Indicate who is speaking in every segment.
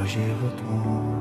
Speaker 1: život můj.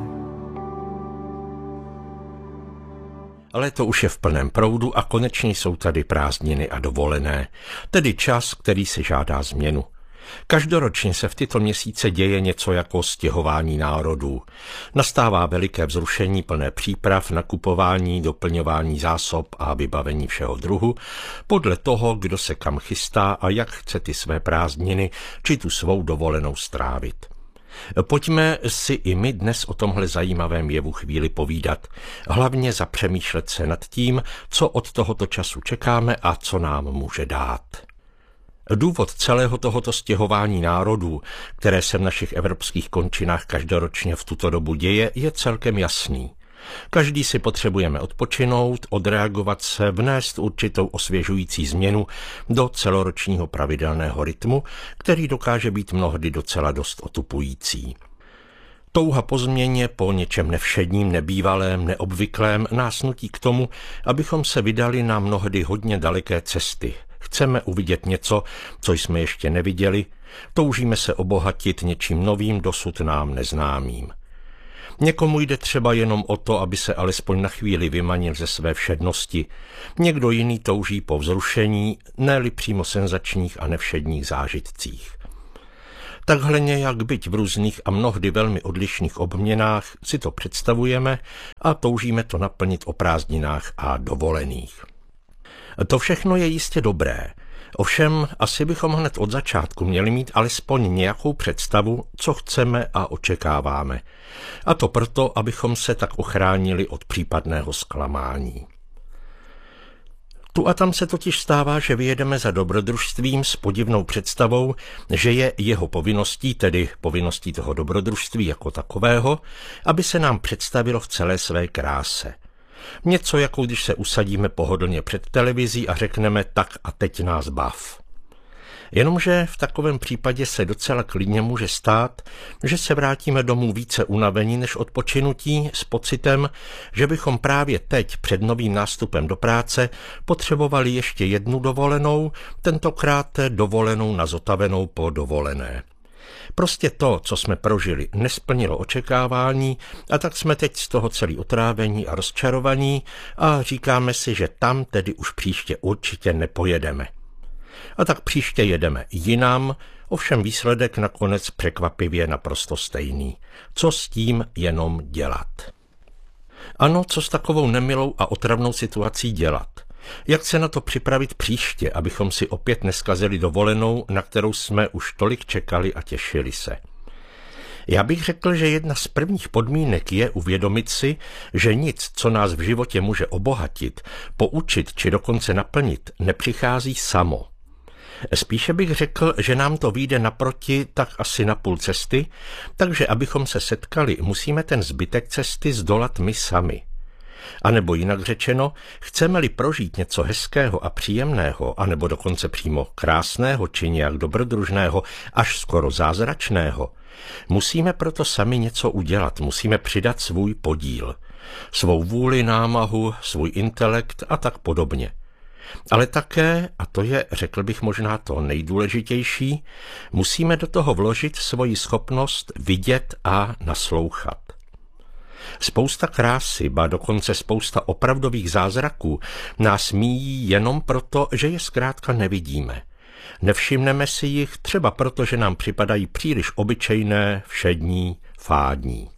Speaker 2: Ale to už je v plném proudu a konečně jsou tady prázdniny a dovolené, tedy čas, který si žádá změnu. Každoročně se v tyto měsíce děje něco jako stěhování národů. Nastává veliké vzrušení plné příprav, nakupování, doplňování zásob a vybavení všeho druhu, podle toho, kdo se kam chystá a jak chce ty své prázdniny či tu svou dovolenou strávit. Pojďme si i my dnes o tomhle zajímavém jevu chvíli povídat, hlavně zapřemýšlet se nad tím, co od tohoto času čekáme a co nám může dát. Důvod celého tohoto stěhování národů, které se v našich evropských končinách každoročně v tuto dobu děje, je celkem jasný. Každý si potřebujeme odpočinout, odreagovat se, vnést určitou osvěžující změnu do celoročního pravidelného rytmu, který dokáže být mnohdy docela dost otupující. Touha po změně, po něčem nevšedním, nebývalém, neobvyklém nás nutí k tomu, abychom se vydali na mnohdy hodně daleké cesty. Chceme uvidět něco, co jsme ještě neviděli, toužíme se obohatit něčím novým, dosud nám neznámým. Někomu jde třeba jenom o to, aby se alespoň na chvíli vymanil ze své všednosti. Někdo jiný touží po vzrušení, ne-li přímo senzačních a nevšedních zážitcích. Takhle nějak byť v různých a mnohdy velmi odlišných obměnách si to představujeme a toužíme to naplnit o prázdninách a dovolených. To všechno je jistě dobré, ovšem asi bychom hned od začátku měli mít alespoň nějakou představu, co chceme a očekáváme. A to proto, abychom se tak ochránili od případného zklamání. Tu a tam se totiž stává, že vyjedeme za dobrodružstvím s podivnou představou, že je jeho povinností, tedy povinností toho dobrodružství jako takového, aby se nám představilo v celé své kráse. Něco jako když se usadíme pohodlně před televizí a řekneme tak a teď nás bav. Jenomže v takovém případě se docela klidně může stát, že se vrátíme domů více unavení než odpočinutí s pocitem, že bychom právě teď před novým nástupem do práce potřebovali ještě jednu dovolenou, tentokrát dovolenou na zotavenou po dovolené. Prostě to, co jsme prožili, nesplnilo očekávání a tak jsme teď z toho celý otrávení a rozčarovaní a říkáme si, že tam tedy už příště určitě nepojedeme. A tak příště jedeme jinam, ovšem výsledek nakonec překvapivě naprosto stejný. Co s tím jenom dělat? Ano, co s takovou nemilou a otravnou situací dělat? Jak se na to připravit příště, abychom si opět neskazili dovolenou, na kterou jsme už tolik čekali a těšili se? Já bych řekl, že jedna z prvních podmínek je uvědomit si, že nic, co nás v životě může obohatit, poučit či dokonce naplnit, nepřichází samo. Spíše bych řekl, že nám to vyjde naproti tak asi na půl cesty, takže abychom se setkali, musíme ten zbytek cesty zdolat my sami. A nebo jinak řečeno, chceme-li prožít něco hezkého a příjemného, anebo dokonce přímo krásného či nějak dobrodružného, až skoro zázračného, musíme proto sami něco udělat, musíme přidat svůj podíl, svou vůli, námahu, svůj intelekt a tak podobně. Ale také, a to je, řekl bych možná to nejdůležitější, musíme do toho vložit svoji schopnost vidět a naslouchat. Spousta krásy, ba dokonce spousta opravdových zázraků nás míjí jenom proto, že je zkrátka nevidíme. Nevšimneme si jich třeba proto, že nám připadají příliš obyčejné, všední, fádní.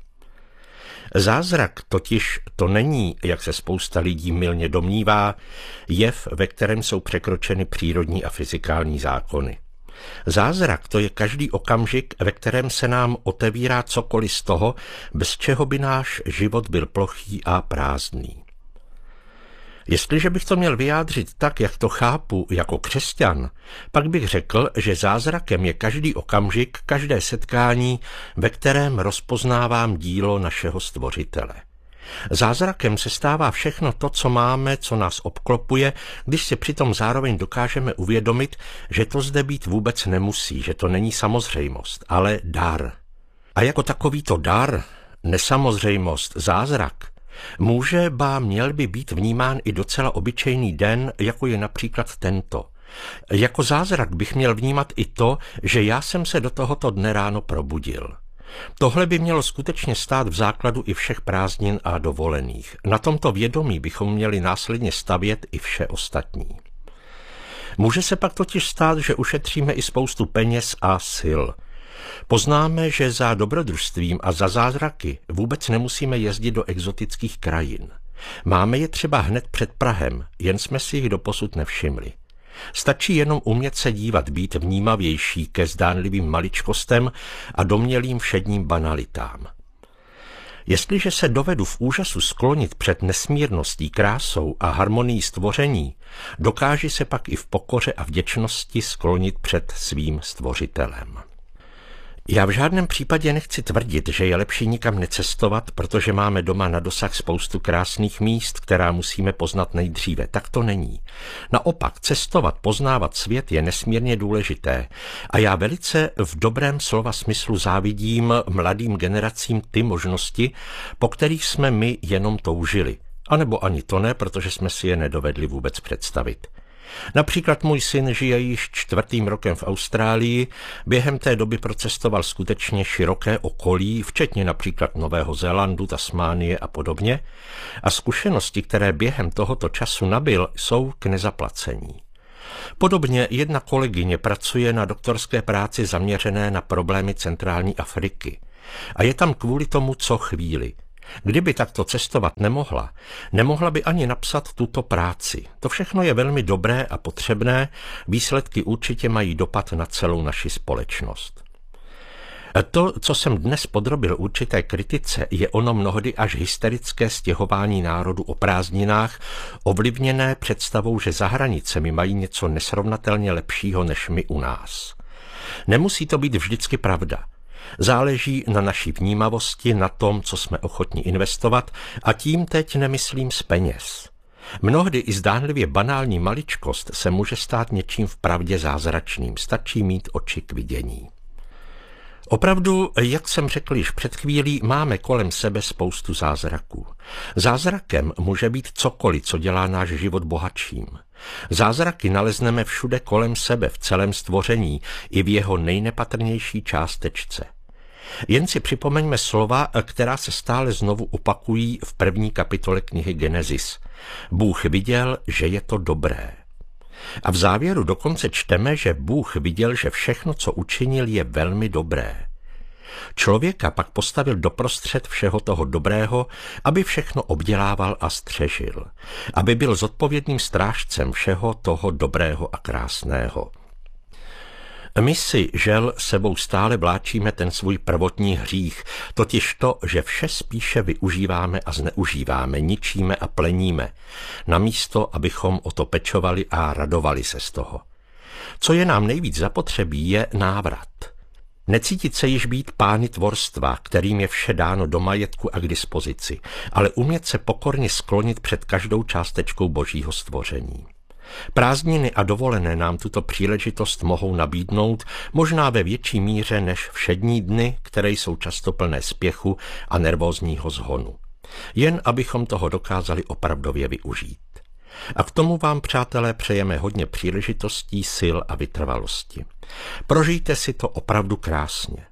Speaker 2: Zázrak totiž to není, jak se spousta lidí mylně domnívá, jev, ve kterém jsou překročeny přírodní a fyzikální zákony. Zázrak to je každý okamžik, ve kterém se nám otevírá cokoliv z toho, bez čeho by náš život byl plochý a prázdný. Jestliže bych to měl vyjádřit tak, jak to chápu jako křesťan, pak bych řekl, že zázrakem je každý okamžik, každé setkání, ve kterém rozpoznávám dílo našeho Stvořitele. Zázrakem se stává všechno to, co máme, co nás obklopuje, když si přitom zároveň dokážeme uvědomit, že to zde být vůbec nemusí, že to není samozřejmost, ale dar. A jako takovýto dar, nesamozřejmost, zázrak, může, ba měl by být vnímán i docela obyčejný den, jako je například tento. Jako zázrak bych měl vnímat i to, že já jsem se do tohoto dne ráno probudil. Tohle by mělo skutečně stát v základu i všech prázdnin a dovolených. Na tomto vědomí bychom měli následně stavět i vše ostatní. Může se pak totiž stát, že ušetříme i spoustu peněz a sil. Poznáme, že za dobrodružstvím a za zázraky vůbec nemusíme jezdit do exotických krajin. Máme je třeba hned před Prahem, jen jsme si jich doposud nevšimli. Stačí jenom umět se dívat, být vnímavější ke zdánlivým maličkostem a domnělým všedním banalitám. Jestliže se dovedu v úžasu sklonit před nesmírností, krásou a harmonií stvoření, dokáži se pak i v pokoře a vděčnosti sklonit před svým stvořitelem. Já v žádném případě nechci tvrdit, že je lepší nikam necestovat, protože máme doma na dosah spoustu krásných míst, která musíme poznat nejdříve. Tak to není. Naopak, cestovat, poznávat svět je nesmírně důležité a já velice v dobrém slova smyslu závidím mladým generacím ty možnosti, po kterých jsme my jenom toužili. A nebo ani to ne, protože jsme si je nedovedli vůbec představit. Například můj syn žije již 4. rokem v Austrálii, během té doby procestoval skutečně široké okolí, včetně například Nového Zélandu, Tasmánie a podobně, a zkušenosti, které během tohoto času nabyl, jsou k nezaplacení. Podobně jedna kolegyně pracuje na doktorské práci zaměřené na problémy centrální Afriky a je tam kvůli tomu co chvíli. Kdyby takto cestovat nemohla by ani napsat tuto práci. To všechno je velmi dobré a potřebné, výsledky určitě mají dopad na celou naši společnost. To, co jsem dnes podrobil určité kritice, je ono mnohdy až hysterické stěhování národu o prázdninách, ovlivněné představou, že za hranicemi mají něco nesrovnatelně lepšího než my u nás. Nemusí to být vždycky pravda. Záleží na naší vnímavosti, na tom, co jsme ochotni investovat, a tím teď nemyslím z peněz. Mnohdy i zdánlivě banální maličkost se může stát něčím vpravdě zázračným, stačí mít oči k vidění. Opravdu, jak jsem řekl již před chvílí, máme kolem sebe spoustu zázraků. Zázrakem může být cokoliv, co dělá náš život bohatším. Zázraky nalezneme všude kolem sebe, v celém stvoření, i v jeho nejnepatrnější částečce. Jen si připomeňme slova, která se stále znovu opakují v 1. kapitole knihy Genesis. Bůh viděl, že je to dobré. A v závěru dokonce čteme, že Bůh viděl, že všechno, co učinil, je velmi dobré. Člověka pak postavil doprostřed všeho toho dobrého, aby všechno obdělával a střežil, aby byl zodpovědným strážcem všeho toho dobrého a krásného. My si, žel, sebou stále vláčíme ten svůj prvotní hřích, totiž to, že vše spíše využíváme a zneužíváme, ničíme a pleníme, namísto, abychom o to pečovali a radovali se z toho. Co je nám nejvíc zapotřebí, je návrat. Necítit se již být pány tvorstva, kterým je vše dáno do majetku a k dispozici, ale umět se pokorně sklonit před každou částečkou božího stvoření. Prázdniny a dovolené nám tuto příležitost mohou nabídnout možná ve větší míře než všední dny, které jsou často plné spěchu a nervózního zhonu. Jen abychom toho dokázali opravdově využít. A k tomu vám, přátelé, přejeme hodně příležitostí, sil a vytrvalosti. Prožijte si to opravdu krásně.